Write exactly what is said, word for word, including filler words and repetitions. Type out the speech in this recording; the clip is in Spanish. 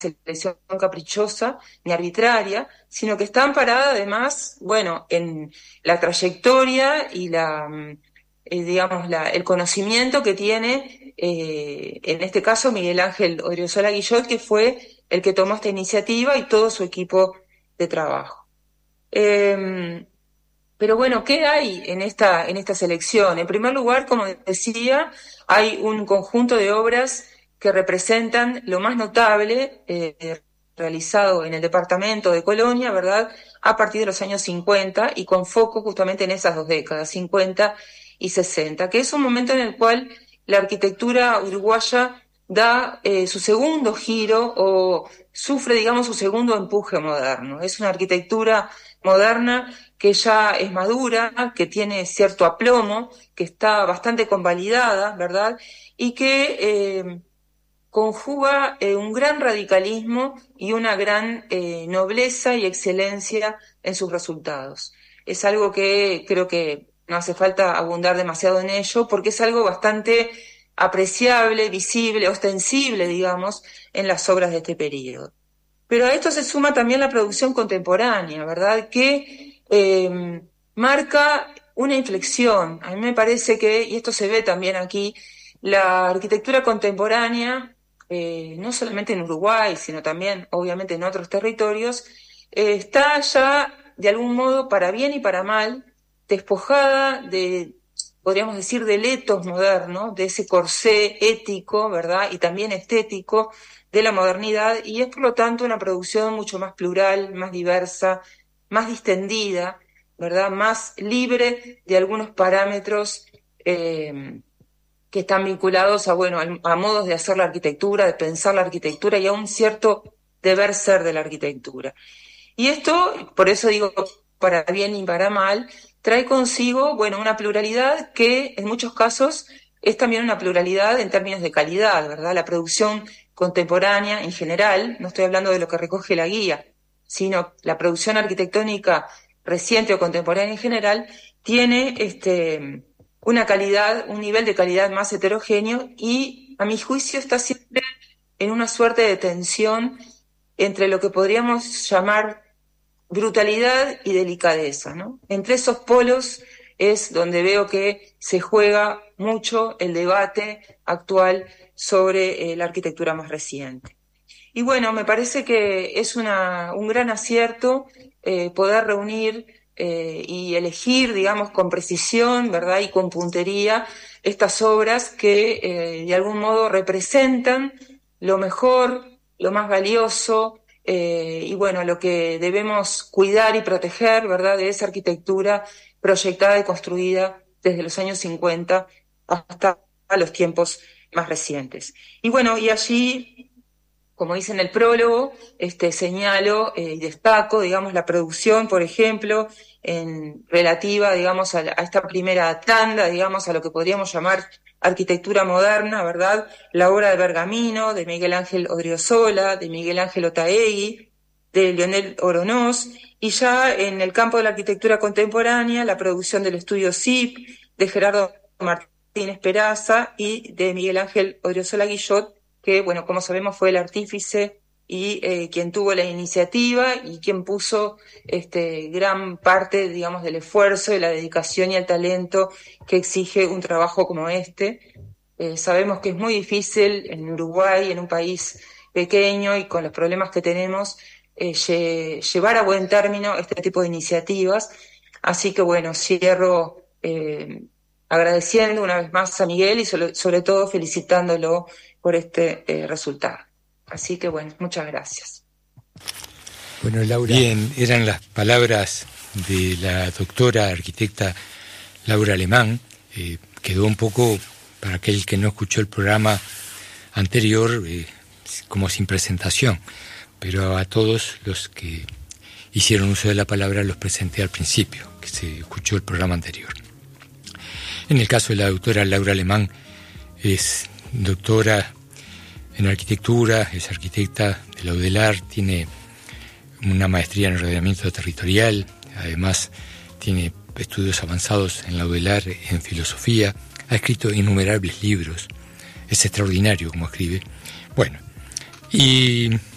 selección caprichosa ni arbitraria, sino que está amparada además, bueno, en la trayectoria y la, eh, digamos, la, el conocimiento que tiene, eh, en este caso, Miguel Ángel Odriozola Guillot, que fue el que tomó esta iniciativa y todo su equipo de trabajo. Eh, pero bueno, ¿qué hay en esta, en esta selección? En primer lugar, como decía, hay un conjunto de obras que representan lo más notable eh, realizado en el departamento de Colonia, ¿verdad?, a partir de los años cincuenta y con foco justamente en esas dos décadas, cincuenta y sesenta, que es un momento en el cual la arquitectura uruguaya da eh, su segundo giro o sufre, digamos, su segundo empuje moderno. Es una arquitectura moderna que ya es madura, que tiene cierto aplomo, que está bastante convalidada, ¿verdad?, y que eh, conjuga eh, un gran radicalismo y una gran eh, nobleza y excelencia en sus resultados. Es algo que creo que no hace falta abundar demasiado en ello, porque es algo bastante apreciable, visible, ostensible, digamos, en las obras de este periodo. Pero a esto se suma también la producción contemporánea, ¿verdad?, que eh, marca una inflexión. A mí me parece que, y esto se ve también aquí, la arquitectura contemporánea, eh, no solamente en Uruguay, sino también, obviamente, en otros territorios, eh, está ya, de algún modo, para bien y para mal, despojada de, podríamos decir, del etos moderno, de ese corsé ético, ¿verdad?, y también estético de la modernidad, y es por lo tanto una producción mucho más plural, más diversa, más distendida, ¿verdad?, más libre de algunos parámetros eh, que están vinculados a, bueno, a, a modos de hacer la arquitectura, de pensar la arquitectura y a un cierto deber ser de la arquitectura. Y esto, por eso digo, para bien y para mal, trae consigo, bueno, una pluralidad que en muchos casos es también una pluralidad en términos de calidad, ¿verdad? La producción contemporánea en general, no estoy hablando de lo que recoge la guía, sino la producción arquitectónica reciente o contemporánea en general, tiene este, una calidad, un nivel de calidad más heterogéneo y, a mi juicio, está siempre en una suerte de tensión entre lo que podríamos llamar brutalidad y delicadeza, ¿no? Entre esos polos es donde veo que se juega mucho el debate actual sobre eh, la arquitectura más reciente. Y bueno, me parece que es una, un gran acierto eh, poder reunir eh, y elegir, digamos, con precisión, ¿verdad?, y con puntería estas obras que eh, de algún modo representan lo mejor, lo más valioso, eh, y bueno, lo que debemos cuidar y proteger, ¿verdad?, de esa arquitectura proyectada y construida desde los años cincuenta hasta los tiempos más recientes. Y bueno, y allí, como dice en el prólogo, este, señalo eh, y destaco, digamos, la producción, por ejemplo, en relativa, digamos, a, la, a esta primera tanda, digamos, a lo que podríamos llamar arquitectura moderna, ¿verdad? La obra de Bergamino, de Miguel Ángel Odriozola, de Miguel Ángel Otaegui, de Leonel Oronoz, y ya en el campo de la arquitectura contemporánea, la producción del estudio S I P, de Gerardo Martínez Peraza y de Miguel Ángel Odriozola Guillot, que, bueno, como sabemos, fue el artífice y eh, quien tuvo la iniciativa y quien puso este, gran parte, digamos, del esfuerzo y la dedicación y el talento que exige un trabajo como este. Eh, sabemos que es muy difícil en Uruguay, en un país pequeño y con los problemas que tenemos, eh, lle- llevar a buen término este tipo de iniciativas. Así que, bueno, cierro eh, agradeciendo una vez más a Miguel y sobre, sobre todo felicitándolo por este eh, resultado. Así que bueno, muchas gracias. Bueno, Laura. Bien, eran las palabras de la doctora arquitecta Laura Alemán. Eh, quedó un poco, para aquel que no escuchó el programa anterior, eh, como sin presentación, pero a todos los que hicieron uso de la palabra los presenté al principio, que se escuchó el programa anterior. En el caso de la doctora Laura Alemán, es doctora en arquitectura, es arquitecta de la UDELAR, tiene una maestría en ordenamiento territorial, además tiene estudios avanzados en la UDELAR en filosofía, ha escrito innumerables libros, es extraordinario como escribe. Bueno, y